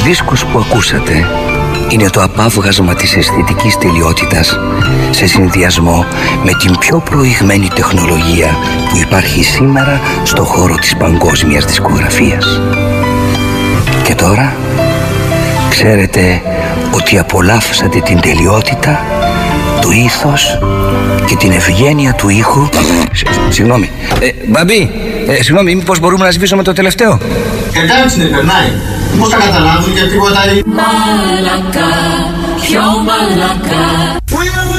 δίσκος που ακούσατε είναι το απάβγασμα της αισθητικής τελειότητας σε συνδυασμό με την πιο προηγμένη τεχνολογία που υπάρχει σήμερα στο χώρο της παγκόσμιας δισκογραφίας. Και τώρα ξέρετε ότι απολαύσατε την τελειότητα, το ήθος και την ευγένεια του ήχου. Συγγνώμη, Μπαμπή, συγγνώμη, μήπως μπορούμε να σβήσουμε το τελευταίο? Εντάξει, ναι, περνάει. Πώς τα καταλάβουν και τίποτα. Μαλακά, πιο μαλακά.